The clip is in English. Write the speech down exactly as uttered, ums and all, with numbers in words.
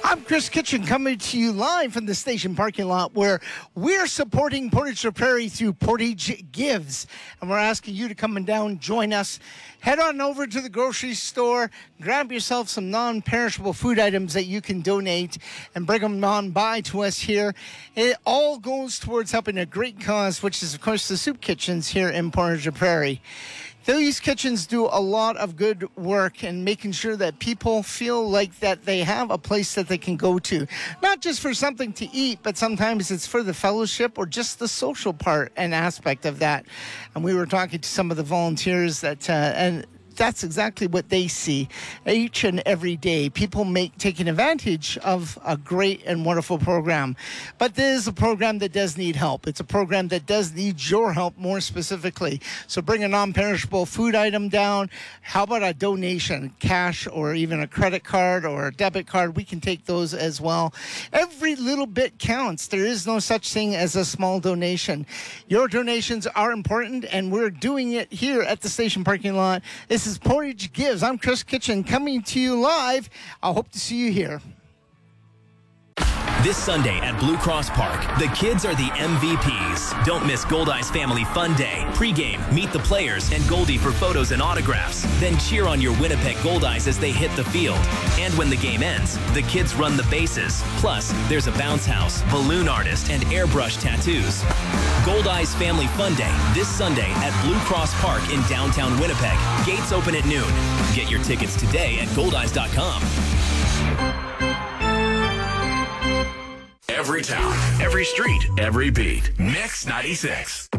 I'm Chris Kitchen coming to you live from the station parking lot where we're supporting Portage la Prairie through Portage Gives. And we're asking you to come and down, join us. Head on over to the grocery store, grab yourself some non-perishable food items that you can donate and bring them on by to us here. It all goes towards helping a great cause, which is, of course, the soup kitchens here in Portage la Prairie. These kitchens do a lot of good work in making sure that people feel like that they have a place that they can go to. Not just for something to eat, but sometimes it's for the fellowship or just the social part and aspect of that. And we were talking to some of the volunteers that, uh, and that's exactly what they see each and every day. People make taking advantage of a great and wonderful program. But this is a program that does need help. It's a program that does need your help more specifically. So bring a non-perishable food item down. How about a donation, cash or even a credit card or a debit card? We can take those as well. Every little bit counts. There is no such thing as a small donation. Your donations are important, and we're doing it here at the station parking lot. This is Portage Gives. I'm Chris Kitchen coming to you live. I hope to see you here. This Sunday at Blue Cross Park, the kids are the M V Ps. Don't miss Goldeyes Family Fun Day. Pre-game, meet the players and Goldie for photos and autographs. Then cheer on your Winnipeg Goldeyes as they hit the field. And when the game ends, the kids run the bases. Plus, there's a bounce house, balloon artist, and airbrush tattoos. Goldeyes Family Fun Day this Sunday at Blue Cross Park in downtown Winnipeg. Gates open at noon. Get your tickets today at goldeyes dot com. Every town, every street, every beat. Mix ninety-six.